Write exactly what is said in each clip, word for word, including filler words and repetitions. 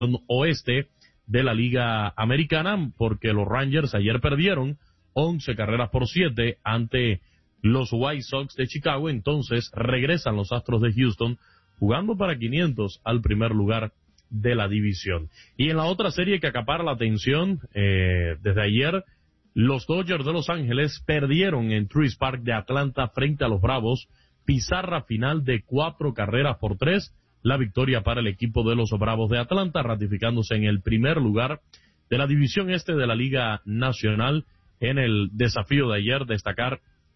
oeste de la Liga Americana, porque los Rangers ayer perdieron once carreras por siete ante los White Sox de Chicago. Entonces regresan los Astros de Houston jugando para quinientos al primer lugar de la división. Y en la otra serie que acapara la atención, eh, desde ayer, los Dodgers de Los Ángeles perdieron en Truist Park de Atlanta frente a los Bravos, pizarra final de cuatro carreras por tres, la victoria para el equipo de los Bravos de Atlanta, ratificándose en el primer lugar de la división este de la Liga Nacional. En el desafío de ayer, destacar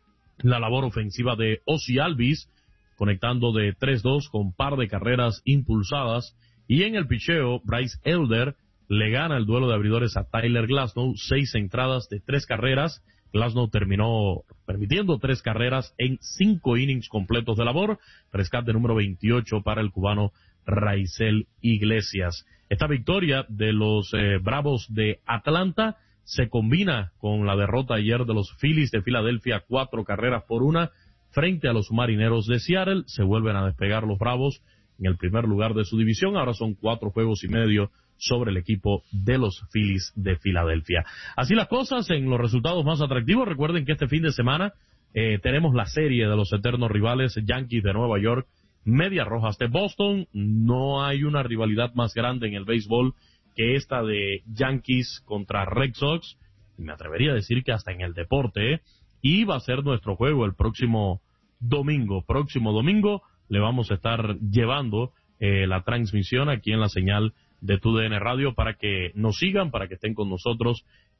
la labor ofensiva de Ozzie Albies, conectando de tres dos con par de carreras impulsadas, y en el picheo, Bryce Elder le gana el duelo de abridores a Tyler Glasnow, seis entradas de tres carreras. Glasnow terminó permitiendo tres carreras en cinco innings completos de labor, rescate número veintiocho para el cubano Raisel Iglesias. Esta victoria de los eh, Bravos de Atlanta se combina con la derrota ayer de los Phillies de Filadelfia, cuatro carreras por una, frente a los Marineros de Seattle. Se vuelven a despegar los Bravos en el primer lugar de su división, ahora son cuatro juegos y medio sobre el equipo de los Phillies de Filadelfia. Así las cosas en los resultados más atractivos. Recuerden que este fin de semana eh, tenemos la serie de los eternos rivales, Yankees de Nueva York, Medias Rojas de Boston. No hay una rivalidad más grande en el béisbol que esta de Yankees contra Red Sox, y me atrevería a decir que hasta en el deporte, ¿eh? Y va a ser nuestro juego el próximo domingo. Próximo domingo le vamos a estar llevando eh, la transmisión aquí en la señal de T U D N Radio para que nos sigan, para que estén con nosotros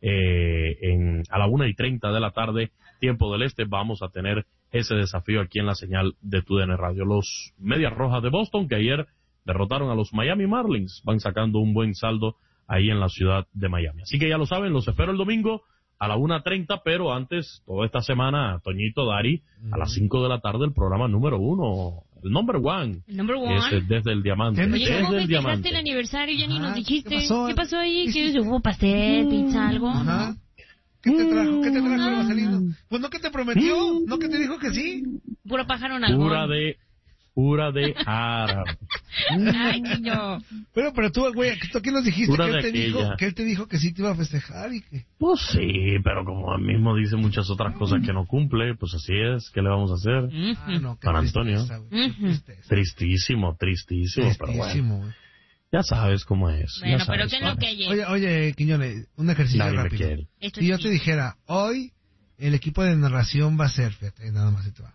eh, en, a la una y treinta de la tarde, tiempo del este. Vamos a tener ese desafío aquí en la señal de T U D N Radio. Los Medias Rojas de Boston, que ayer derrotaron a los Miami Marlins, van sacando un buen saldo ahí en la ciudad de Miami. Así que ya lo saben, los espero el domingo a la una treinta, pero antes, toda esta semana, Toñito, Dari, mm. a las cinco de la tarde, el programa número uno, el number one. El number one. Es Desde el Diamante. Oye, desde ¿cómo el Diamante. festejaste el aniversario? Ya ni nos dijiste. ¿Qué pasó? ¿Qué pasó ahí? ¿Qué hubo? ¿Pastel, pizza, algo? Ajá. ¿No? ¿Qué te trajo? ¿Qué te trajo el Vaselino? Pues no que te prometió, no que te dijo que sí. Puro pájaro en algo. Pura de... Pura de árabe. Ay, niño. Pero, pero tú, güey, ¿tú qué nos dijiste? Pura que él, de te dijo, aquella. que él te dijo que sí te iba a festejar y que... Pues sí, pero como él mismo dice muchas otras cosas que no cumple, pues así es. ¿Qué le vamos a hacer? Uh-huh. Ah, no, qué Para tristeza, Antonio. güey, qué tristeza. Tristísimo, tristísimo, pero Tristísimo, bueno. güey. Ya sabes cómo es. Bueno, ya pero sabes ¿qué es cómo lo que hay? Oye, oye, Quiñones, un ejercicio Nadie me rápido. quiere. Esto Si yo sí. te dijera, hoy el equipo de narración va a ser, fíjate, nada más esto va,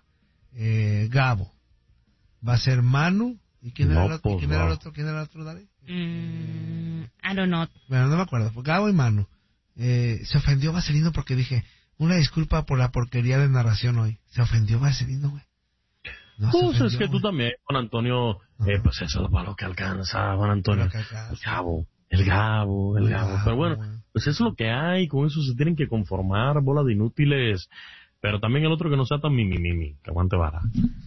eh, Gabo, va a ser Manu, ¿y quién, No, era, el otro, pues, ¿quién era el no. otro? ¿Quién era el otro, Dale? Mm, I don't know. Bueno, no me acuerdo, fue Gabo y Manu. Eh, se ofendió Vaselino porque dije, una disculpa por la porquería de narración hoy. Se ofendió Vaselino, güey. No se Pues ofendió, es que tú güey. también, Juan Antonio, eh, Ajá. pues eso es para lo que alcanza, Juan Antonio. Para lo que alcanza. El Gabo, el Gabo, el El Gabo. Gabo, Pero bueno, güey. pues eso es lo que hay, con eso se tienen que conformar, bola de inútiles. Pero también el otro que no sea tan mimi, mimi, que aguante vara.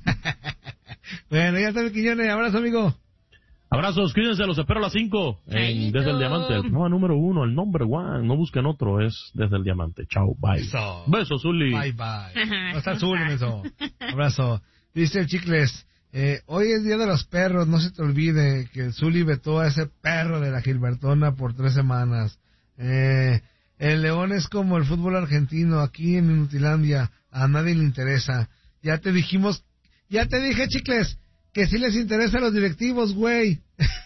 Bueno, ya está el Quiñones, abrazo, amigo. Abrazos, cuídense, los espero a las cinco en Chaito. Desde el Diamante, el programa número uno, el number one. No busquen otro, es Desde el Diamante. Chao, bye. Eso. Besos, Zuli. Bye, bye. No está azul en eso. Abrazo. Dice el Chicles, eh, hoy es Día de los Perros, no se te olvide que el Zuli vetó a ese perro de la Gilbertona por tres semanas. Eh, el León es como el fútbol argentino, aquí en Inutilandia, a nadie le interesa. Ya te dijimos, ya te dije, Chicles, que sí les interesa a los directivos, güey.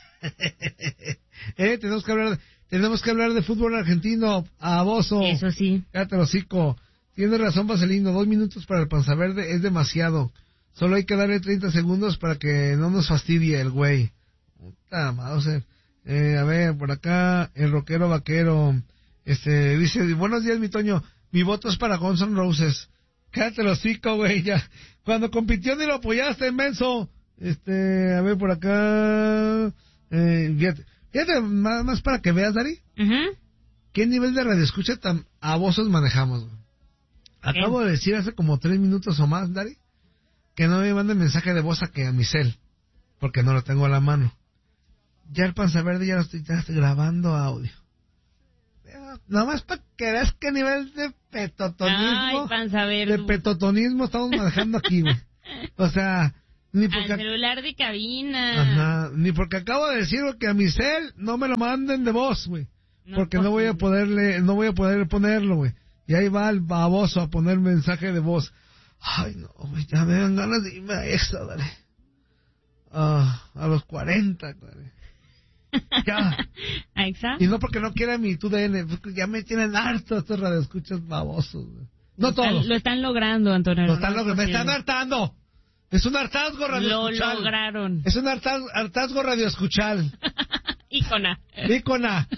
eh, tenemos que hablar, tenemos que hablar de fútbol argentino, a Bozo. Eso sí. Cállate el hocico. Tienes razón, Vaselino. Dos minutos para el panza verde es demasiado. Solo hay que darle treinta segundos para que no nos fastidie el güey. Puta madre. Eh, a ver, por acá, el rockero vaquero. Este, dice, buenos días, mi Toño. Mi voto es para Guns N' Roses. Cállate el hocico, güey, ya. Cuando compitió ni lo apoyaste, inmenso. Este, a ver, por acá. Eh, fíjate, fíjate, más, más para que veas, Dari. Uh-huh. ¿Qué nivel de radioescucha tan abosos manejamos, güey? Acabo de decir hace como tres minutos o más, Dari, que no me manden mensaje de voz a que a mi cel, porque no lo tengo a la mano. Ya el panza verde ya lo estoy, ya estoy grabando audio. Nada más para que veas qué nivel de petotonismo, Ay, panza verde. de petotonismo estamos manejando aquí, güey. O sea, Ni Al porque, celular de cabina. ajá, ni porque acabo de decir que a mi cel no me lo manden de voz, güey. No Porque es no voy a posible. poderle, no voy a poder ponerlo, güey. Y ahí va el baboso a poner mensaje de voz. Ay, no, güey, ya me dan ganas de irme a esta, dale. Ah, a los cuarenta, güey. Ya. ¿A Exa? Y no porque no quiera mi tu D N, porque ya me tienen harto estos radioescuchas babosos, güey. No Lo están- todos. Lo están logrando, Antonio. Lo no están es logrando. Me posible. están hartando. Es un hartazgo Lo radioescuchal. lograron. Es un hartaz- hartazgo radioescuchal. Ícona. Ícona.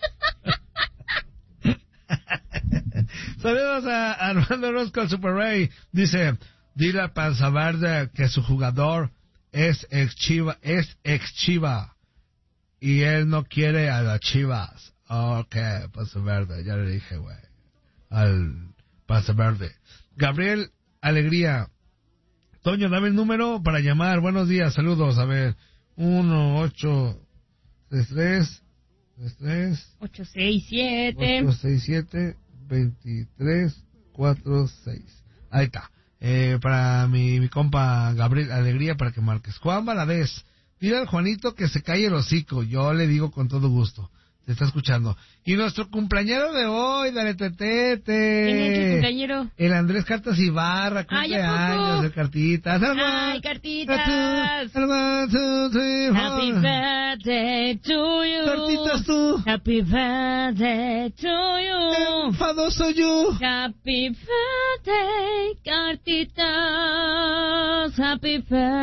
Saludos a Armando Orozco, Super Ray. Dice, dile a Panza Verde que su jugador es ex Chiva, es ex Chiva. Y él no quiere a las Chivas. Ok, Panza Verde, ya le dije, güey. Al Panza Verde. Gabriel Alegría. Toño, dame el número para llamar. Buenos días, saludos. A ver, uno, ocho, tres, tres, tres, tres. ocho seis siete. ocho seis siete, veintitrés, cuatro seis. Ahí está. Eh, para mi, mi compa Gabriel Alegría, para que marques. Juan Valadez, dile al Juanito que se calle el hocico. Yo le digo con todo gusto. Te está escuchando. Y nuestro cumpleañero de hoy, dale tetete. ¿Quién es tu compañero? El Andrés Cartas Ibarra, Ay, ¿a poco? cumpleaños de cartitas. Ay, cartitas. One, two, three, four. Happy birthday to you. Cartitas tú. Happy birthday to you. Enfadoso yo. Happy birthday, cartitas. Happy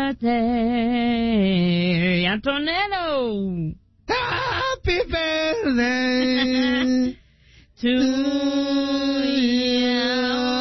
birthday, Antonello. Happy birthday To you.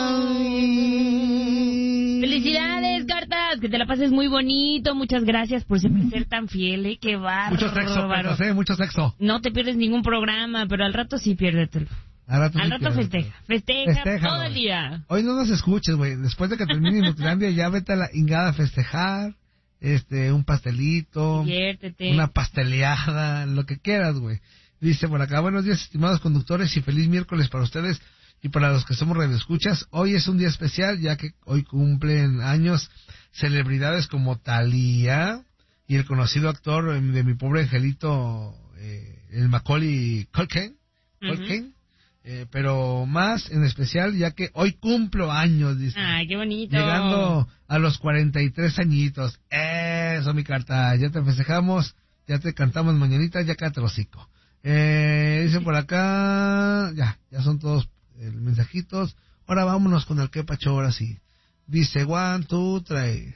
Felicidades, cartas. Que te la pases muy bonito. Muchas gracias por siempre ser tan fiel, ¿eh? Qué bárbaro. Mucho sexo, Cartas, eh, mucho sexo. No te pierdes ningún programa, pero al rato sí piérdetelo. Al rato, Al sí rato quiero. festeja. Festeja Festéjalo, todo el güey. día. Hoy no nos escuches, güey. Después de que termine Nutlandia, ya vete a la ingada a festejar. Este, un pastelito. Diviértete. Una pasteleada, lo que quieras, güey. Dice por acá, buenos días, estimados conductores, y feliz miércoles para ustedes y para los que somos radioescuchas. Hoy es un día especial, ya que hoy cumplen años celebridades como Thalía y el conocido actor eh, de Mi Pobre Angelito, eh, el Macaulay Culkin, Culkin. Eh, pero más en especial, ya que hoy cumplo años, dice. Ay, qué bonito. Llegando a los cuarenta y tres añitos. Eso, mi carta. Ya te festejamos, ya te cantamos mañanitas, ya cállate el hocico. Eh, dice por acá, ya, ya son todos eh, mensajitos. Ahora vámonos con el que pacho, ahora sí. Dice, one, two, three.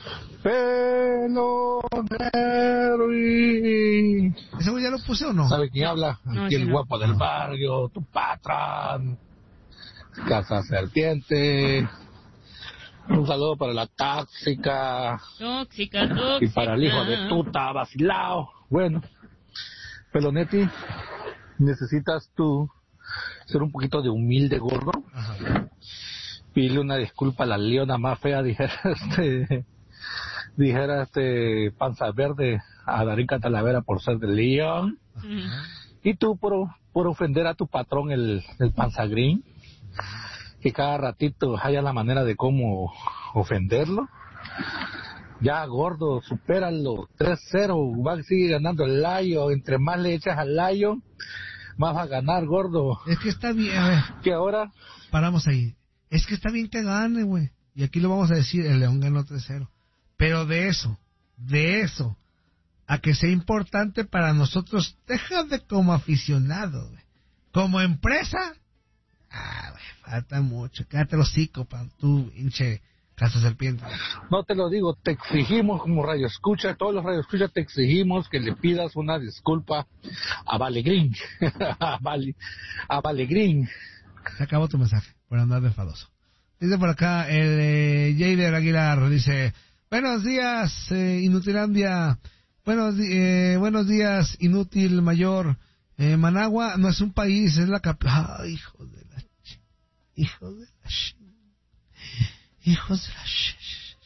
Peloneri. ¿Ese güey ya lo puse o no? ¿Sabe quién habla? No, Aquí ese el no. guapo del barrio, tu patrón. Casa Serpiente. Un saludo para la tóxica Tóxica, tóxica. y para el hijo de tuta vacilao. Bueno, Pelonetti, necesitas tú ser un poquito de humilde, gordo. Ajá. Pídele una disculpa a la leona más fea, dijera este, dijera este Panza Verde a Darín Catalavera por ser de León. Ujú. Y tú por, por ofender a tu patrón, el, el Panza Green, que cada ratito haya la manera de cómo ofenderlo. Ya, gordo, supéralo, tres cero, va a seguir ganando el Lion. Entre más le echas al Lion, más va a ganar, gordo. Es que está bien, a ver, Que ahora, paramos ahí. Es que está bien que gane, güey. Y aquí lo vamos a decir, el León ganó tres cero. Pero de eso, de eso, a que sea importante para nosotros, deja de como aficionado, güey. Como empresa, ah, güey, falta mucho. Quédate los hocico, pa, tú, hinche Casa Serpiente. no te lo digo, te exigimos como radio escucha, todos los radio escucha te exigimos que le pidas una disculpa a Vale Green, a Vale, a Vale Green. Se acabó tu mensaje, por andar de enfadoso. Dice por acá el eh, Jader Aguilar, dice, buenos días, eh, Inutilandia, buenos, di- eh, buenos días, Inútil Mayor. Eh, Managua no es un país, es la capital. Ah, hijos de la ch... Hijos de la ch... Hijos de la ch...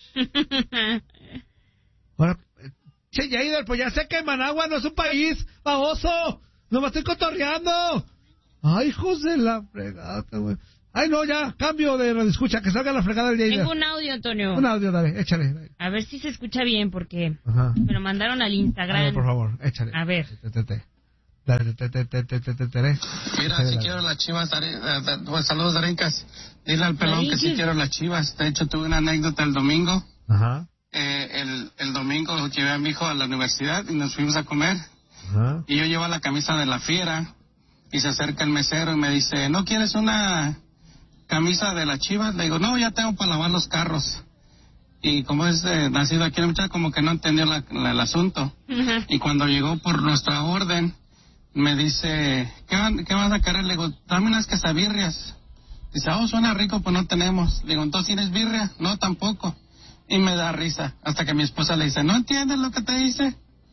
Ahora, eh, che, Jader, pues ya sé que Managua no es un país, baboso. No me estoy cotorreando. Ay, hijos de la fregata, güey. Ay, no, ya, cambio de radio escucha, que salga la fregada del día. Tengo un audio, Antonio. Un audio, dale, échale. Dale. A ver si se escucha bien, porque Ajá. me lo mandaron al Instagram. A ver, por favor, échale. A ver. Te, te, te. Dale, te, te, te, te, te, te, te. Mira, si quiero las chivas, pues saludos, Darencas. Dile al pelón que si quiero las chivas. De hecho, tuve una anécdota el domingo. Ajá. Eh, el, el domingo llevé a mi hijo a la universidad y nos fuimos a comer. Ajá. Y yo llevo la camisa de la Fiera. Y se acerca el mesero y me dice, ¿no quieres una camisa de las chivas? Le digo, no, ya tengo para lavar los carros. Y como es eh, nacido aquí en el muchacho, como que no entendió la, la, el asunto. Uh-huh. Y cuando llegó por nuestra orden, me dice, ¿qué, van, ¿qué vas a querer? Le digo, dame unas quesabirrias. Dice, oh, suena rico, pues no tenemos. Le digo, ¿entonces tienes birria? No, tampoco. Y me da risa, hasta que mi esposa le dice, ¿no entiendes lo que te dice?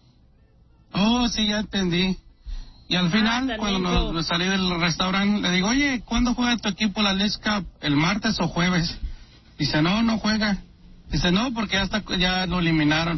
Oh, sí, ya entendí. Y al final, ah, cuando nos, nos salí del restaurante, le digo, oye, ¿cuándo juega tu equipo la League Cup? ¿El martes o jueves? Dice, no, no juega. Dice, no, porque ya, está, ya lo eliminaron.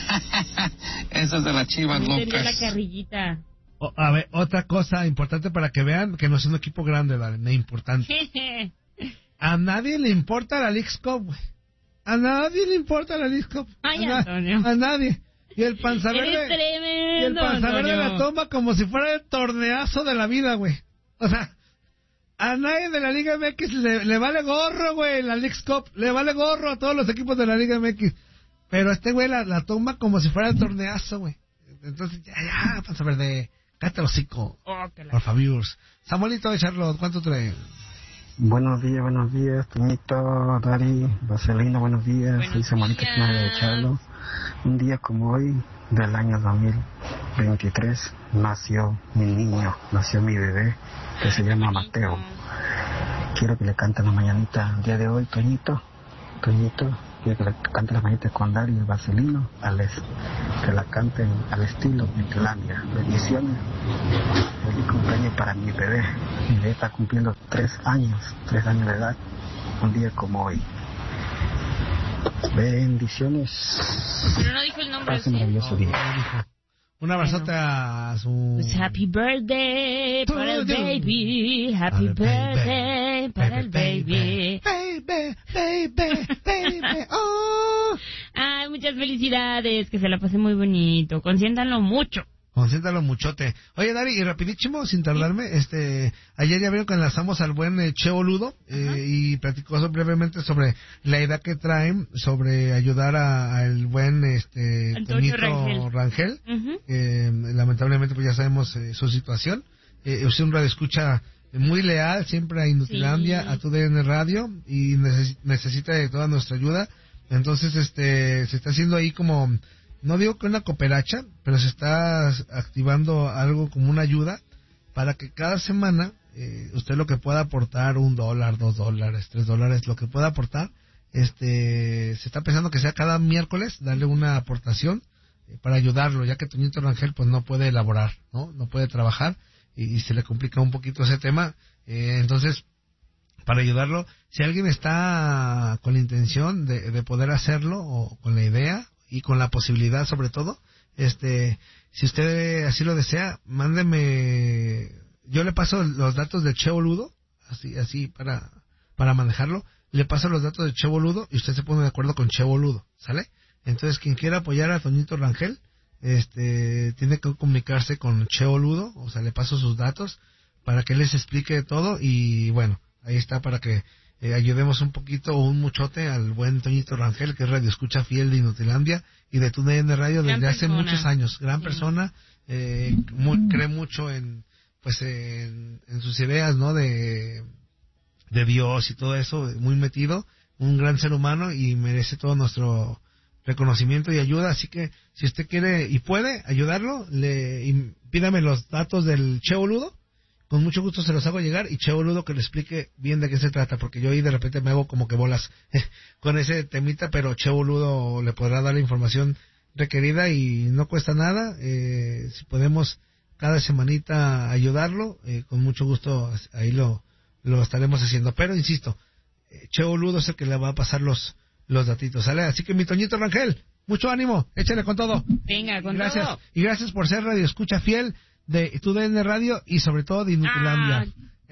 Eso es de las Chivas locas. La carrillita. O, a ver, otra cosa importante para que vean que no es un equipo grande, ¿vale? Importante. A nadie le importa la League Cup, güey. A nadie le importa la League Cup. Ay, a, Antonio. Na- a nadie. Y el panza verde. Tremendo, y el panza verde la toma como si fuera el torneazo de la vida, güey. O sea, a nadie de la Liga M X le, le vale gorro, güey, la League Cup. Le vale gorro a todos los equipos de la Liga M X. Pero este güey la, la toma como si fuera el torneazo, güey. Entonces, ya, ya, panza verde. Cállate el hocico. Oh, la... Por favor. Samuelito de Charlotte, ¿cuánto trae? Buenos días, buenos días, Toñito, Dari, Vaselina, buenos días. Buenos Soy Samuelito de Charlotte. Un día como hoy, del año dos mil veintitrés, nació mi niño, nació mi bebé, que se llama Mateo. Quiero que le cante la mañanita el día de hoy, Toñito, Toñito, quiero que le cante la mañanita con Dari y Vaselino, Alex, que la canten al estilo Intilandia. Bendiciones, feliz cumpleaños para mi bebé. Mi bebé está cumpliendo tres años, tres años de edad, un día como hoy. Bendiciones. Pero no dijo el nombre. Pase un maravilloso día. Un abrazote bueno. a su... Pues happy birthday para el baby. Happy birthday para el baby. Baby, baby, baby, oh. Ay, muchas felicidades. Que se la pase muy bonito. Consiéntanlo mucho. Consiéntalo muchote. Oye, Dari, y rapidísimo, sin tardarme, ¿Sí? este, ayer ya vieron que enlazamos al buen eh, Che Boludo, eh, y platicó so, brevemente sobre la idea que traen sobre ayudar al buen, este, Toñito Rangel, Rangel uh-huh. eh, lamentablemente pues ya sabemos eh, su situación. Eh, usted un radio escucha muy leal, siempre a Inutilandia, sí. a tu D N Radio, y neces- necesita de toda nuestra ayuda. Entonces, este, se está haciendo ahí como... No digo que una cooperacha, pero se está activando algo como una ayuda para que cada semana eh, usted lo que pueda aportar, un dólar, dos dólares, tres dólares, lo que pueda aportar, este, se está pensando que sea cada miércoles darle una aportación eh, para ayudarlo, ya que Toñito Rangel pues no puede elaborar, no, no puede trabajar y, y se le complica un poquito ese tema, eh, entonces para ayudarlo, si alguien está con la intención de, de poder hacerlo o con la idea y con la posibilidad sobre todo, este, si usted así lo desea, mándeme, yo le paso los datos de Che Boludo, así, así para, para manejarlo, le paso los datos de Che Boludo y usted se pone de acuerdo con Che Boludo, ¿sale? Entonces quien quiera apoyar a Toñito Rangel, este, tiene que comunicarse con Che Boludo, o sea, le paso sus datos para que les explique todo y bueno, ahí está para que Eh, ayudemos un poquito o un muchote al buen Toñito Rangel, que es radio escucha fiel de Inutilandia y de tu D N Radio desde hace muchos años. Gran sí. persona, eh, muy, cree mucho en pues en, en sus ideas, ¿no? De, de Dios y todo eso, muy metido, un gran ser humano y merece todo nuestro reconocimiento y ayuda. Así que si usted quiere y puede ayudarlo, le y pídame los datos del Che Boludo. Con mucho gusto se los hago llegar y Che Boludo que le explique bien de qué se trata, porque yo ahí de repente me hago como que bolas con ese temita, pero Che Boludo le podrá dar la información requerida y no cuesta nada. Eh, si podemos cada semanita ayudarlo, eh, con mucho gusto ahí lo, lo estaremos haciendo. Pero insisto, eh, Che Boludo es el que le va a pasar los, los datitos, ¿sale? Así que mi Toñito Rangel, mucho ánimo, échale con todo. Venga, con gracias. todo. Y gracias por ser radio escucha fiel de tu D N Radio y sobre todo de Inutilandia. Ah,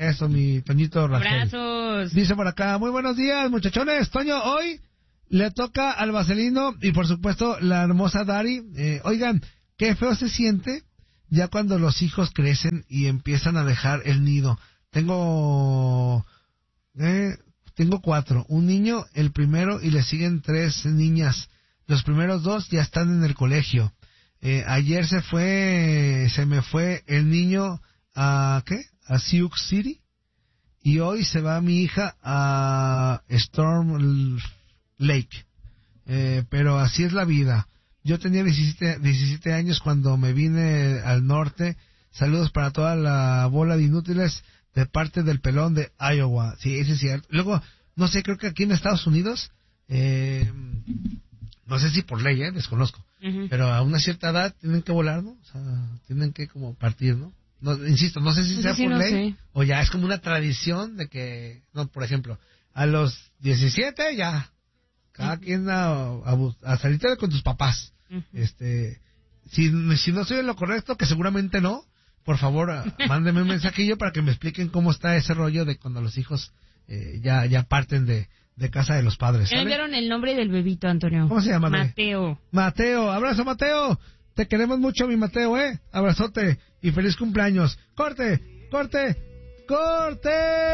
Eso, mi Toñito Rangel. Abrazos. Dice por acá, muy buenos días, muchachones. Toño, hoy le toca al Vaselino y por supuesto la hermosa Dari. Eh, oigan, qué feo se siente ya cuando los hijos crecen y empiezan a dejar el nido. Tengo... Eh, tengo cuatro. Un niño, el primero, y le siguen tres niñas. Los primeros dos ya están en el colegio. Eh, ayer se fue, se me fue el niño a, ¿qué? A Sioux City. Y hoy se va mi hija a Storm Lake. Eh, pero así es la vida. Yo tenía diecisiete, diecisiete años cuando me vine al norte. Saludos para toda la bola de inútiles de parte del pelón de Iowa. Sí, ese es cierto. Luego, no sé, creo que aquí en Estados Unidos, eh, no sé si por ley, eh, desconozco, uh-huh. pero a una cierta edad tienen que volar, ¿no? O sea, tienen que como partir, ¿no? No, insisto, no sé si no sea sé si por no ley sé. O ya es como una tradición de que, no, por ejemplo, a los diecisiete ya, cada uh-huh. quien a, a, a salirte con tus papás. Uh-huh. Este, si, si no estoy en lo correcto, que seguramente no, por favor, mándenme un mensajillo para que me expliquen cómo está ese rollo de cuando los hijos eh, ya ya parten de, de casa de los padres. ¿Me dieron el nombre del bebito, Antonio? ¿Cómo se llama? Mateo. Mateo, abrazo, Mateo. Te queremos mucho, mi Mateo, ¿eh? Abrazote y feliz cumpleaños. ¡Corte! ¡Corte! ¡Corte!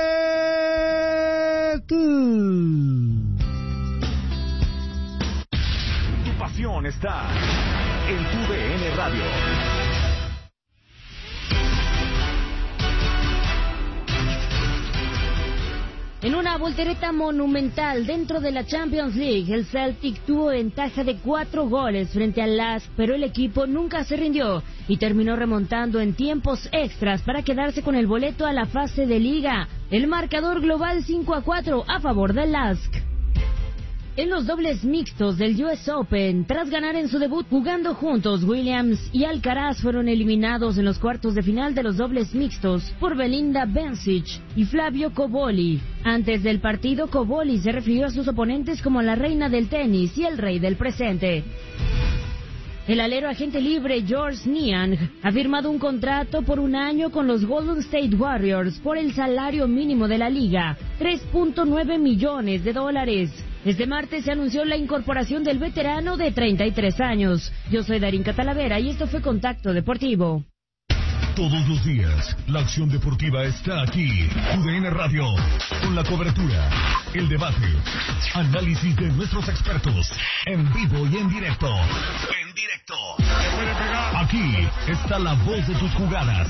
¡Tú! Tu pasión está en tu D N Radio. En una voltereta monumental dentro de la Champions League, el Celtic tuvo ventaja de cuatro goles frente al Lask, pero el equipo nunca se rindió y terminó remontando en tiempos extras para quedarse con el boleto a la fase de Liga. El marcador global cinco a cuatro a favor del Lask. En los dobles mixtos del U S Open, tras ganar en su debut jugando juntos, Williams y Alcaraz fueron eliminados en los cuartos de final de los dobles mixtos por Belinda Bencic y Flavio Cobolli. Antes del partido, Cobolli se refirió a sus oponentes como la reina del tenis y el rey del presente. El alero agente libre George Niang ha firmado un contrato por un año con los Golden State Warriors por el salario mínimo de la liga, tres punto nueve millones de dólares. Este martes se anunció la incorporación del veterano de treinta y tres años. Yo soy Darín Catalavera y esto fue Contacto Deportivo. Todos los días, la acción deportiva está aquí. U D N Radio, con la cobertura, el debate, análisis de nuestros expertos, en vivo y en directo. En directo. Aquí está la voz de tus jugadas.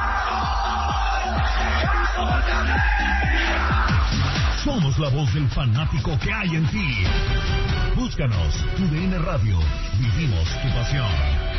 Somos la voz del fanático que hay en ti. Búscanos, U D N Radio. Vivimos tu pasión.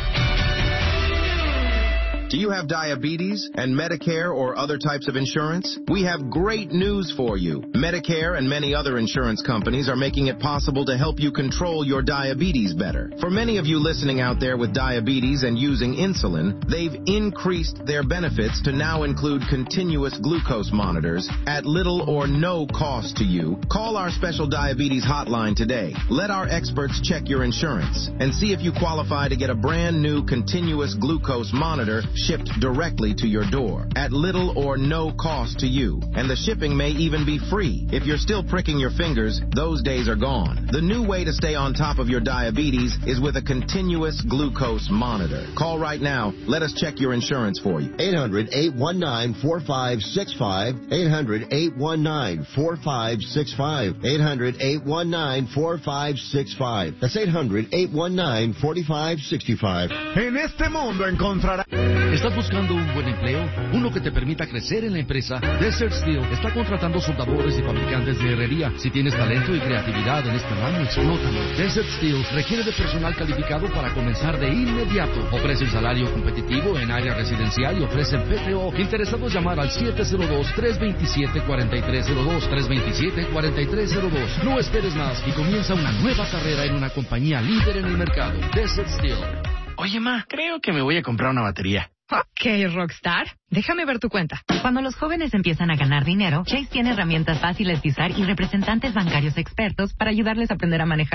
Do you have diabetes and Medicare or other types of insurance? We have great news for you. Medicare and many other insurance companies are making it possible to help you control your diabetes better. For many of you listening out there with diabetes and using insulin, they've increased their benefits to now include continuous glucose monitors at little or no cost to you. Call our special diabetes hotline today. Let our experts check your insurance and see if you qualify to get a brand new continuous glucose monitor shipped directly to your door at little or no cost to you. And the shipping may even be free. If you're still pricking your fingers, those days are gone. The new way to stay on top of your diabetes is with a continuous glucose monitor. Call right now. Let us check your insurance for you. eight hundred, eight one nine, four five six five. eight hundred, eight one nine, four five six five. eight hundred, eight one nine, four five six five. That's eight hundred, eight one nine, four five six five. En este mundo encontrarás... ¿Estás buscando un buen empleo? Uno que te permita crecer en la empresa. Desert Steel está contratando soldadores y fabricantes de herrería. Si tienes talento y creatividad en este ramo, explótalo. Desert Steel requiere de personal calificado para comenzar de inmediato. Ofrecen salario competitivo en área residencial y ofrecen P T O. Interesados llamar al siete cero dos, tres dos siete, cuatro tres cero dos, tres dos siete, cuatro tres cero dos. No esperes más y comienza una nueva carrera en una compañía líder en el mercado. Desert Steel. Oye, ma, creo que me voy a comprar una batería. Ok, Rockstar. Déjame ver tu cuenta. Cuando los jóvenes empiezan a ganar dinero, Chase tiene herramientas fáciles de usar y representantes bancarios expertos para ayudarles a aprender a manejarlo.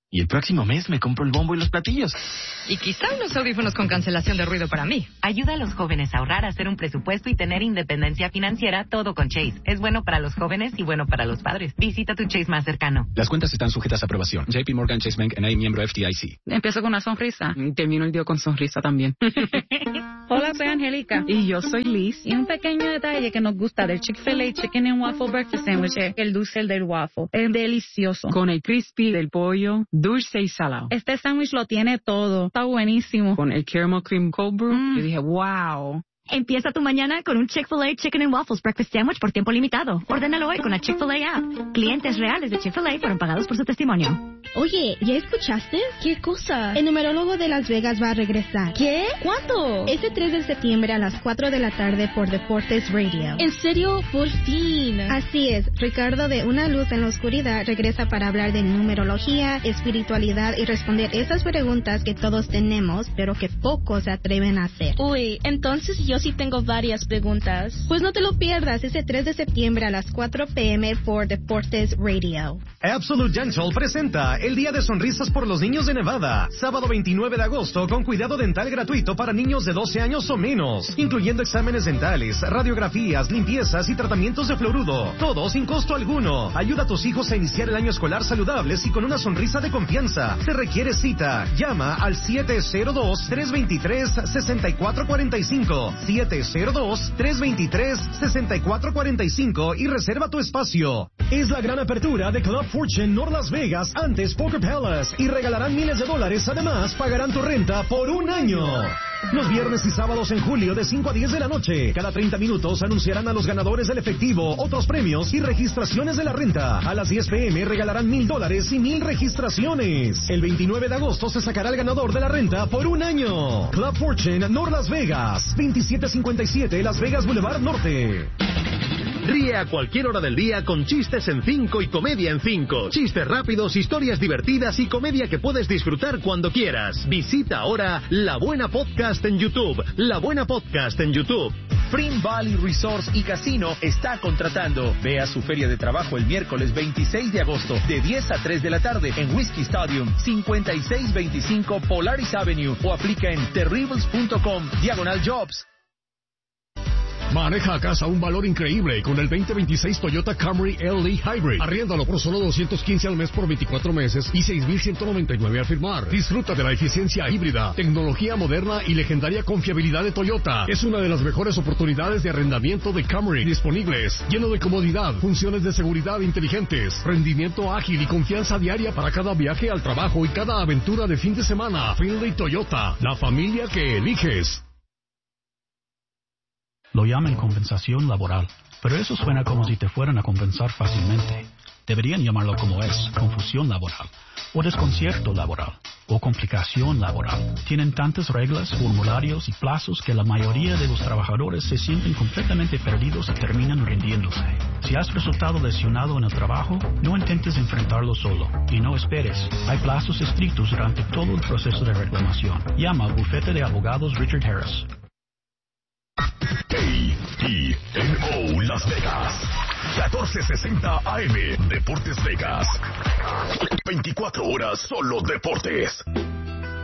Y el próximo mes me compro el bombo y los platillos. Y quizá unos audífonos con cancelación de ruido para mí. Ayuda a los jóvenes a ahorrar, a hacer un presupuesto y tener independencia financiera, todo con Chase. Es bueno para los jóvenes y bueno para los padres. Visita tu Chase más cercano. Las cuentas están sujetas a aprobación. J P Morgan Chase Bank N A miembro F D I C. Empiezo con una sonrisa. Termino el día con sonrisa también. Hola, soy Angélica. Y yo soy Liz. Y un pequeño detalle que nos gusta del Chick-fil-A Chicken and Waffle Breakfast Sandwich es el dulce del waffle. Es delicioso. Con el crispy del pollo, dulce y salado. Este sándwich lo tiene todo. Está buenísimo. Con el caramel cream cold brew. Mm. Yo dije, wow. Empieza tu mañana con un Chick-fil-A Chicken and Waffles Breakfast Sandwich por tiempo limitado. Ordénalo hoy con la Chick-fil-A app. Clientes reales de Chick-fil-A fueron pagados por su testimonio. Oye, ¿ya escuchaste? ¿Qué cosa? El numerólogo de Las Vegas va a regresar. ¿Qué? ¿Cuándo? Este tres de septiembre a las cuatro de la tarde por Deportes Radio. ¿En serio? Por fin. Así es. Ricardo de Una Luz en la Oscuridad regresa para hablar de numerología, espiritualidad y responder esas preguntas que todos tenemos, pero que pocos se atreven a hacer. Uy, entonces yo sí tengo varias preguntas. Pues no te lo pierdas ese tres de septiembre a las cuatro p.m. por Deportes Radio. Absolute Dental presenta el Día de Sonrisas por los Niños de Nevada. Sábado veintinueve de agosto con cuidado dental gratuito para niños de doce años o menos, incluyendo exámenes dentales, radiografías, limpiezas y tratamientos de fluoruro. Todo sin costo alguno. Ayuda a tus hijos a iniciar el año escolar saludables y con una sonrisa de confianza. Se requiere cita. Llama al siete cero dos, tres dos tres, seis cuatro cuatro cinco. siete cero dos, tres dos tres, seis cuatro cuatro cinco y reserva tu espacio. Es la gran apertura de Club Fortune North Las Vegas, antes Poker Palace, y regalarán miles de dólares. Además, pagarán tu renta por un año. Los viernes y sábados en julio de cinco a diez de la noche. Cada treinta minutos anunciarán a los ganadores del efectivo, otros premios y registraciones de la renta. A las diez p.m. regalarán mil dólares y mil registraciones. El veintinueve de agosto se sacará el ganador de la renta por un año. Club Fortune North Las Vegas, veintisiete cincuenta y siete Las Vegas Boulevard Norte. Ríe a cualquier hora del día con chistes en cinco y comedia en cinco. Chistes rápidos, historias divertidas y comedia que puedes disfrutar cuando quieras. Visita ahora La Buena Podcast en YouTube. La Buena Podcast en YouTube. Spring Valley Resorts y Casino está contratando. Ve a su feria de trabajo el miércoles veintiséis de agosto de diez a tres de la tarde en Whiskey Stadium, cincuenta y seis veinticinco Polaris Avenue, o aplica en terribles punto com diagonal jobs. Maneja a casa un valor increíble con el veinte veintiséis Toyota Camry L E Hybrid. Arriéndalo por solo doscientos quince al mes por veinticuatro meses y seis mil ciento noventa y nueve al firmar. Disfruta de la eficiencia híbrida, tecnología moderna y legendaria confiabilidad de Toyota. Es una de las mejores oportunidades de arrendamiento de Camry disponibles. Lleno de comodidad, funciones de seguridad inteligentes, rendimiento ágil y confianza diaria para cada viaje al trabajo y cada aventura de fin de semana. Finley Toyota, la familia que eliges. Lo llaman compensación laboral, pero eso suena como si te fueran a compensar fácilmente. Deberían llamarlo como es, confusión laboral, o desconcierto laboral, o complicación laboral. Tienen tantas reglas, formularios y plazos que la mayoría de los trabajadores se sienten completamente perdidos y terminan rindiéndose. Si has resultado lesionado en el trabajo, no intentes enfrentarlo solo, y no esperes. Hay plazos estrictos durante todo el proceso de reclamación. Llama al bufete de abogados Richard Harris. K I N O Las Vegas, catorce sesenta A M, Deportes Vegas. veinticuatro horas solo deportes.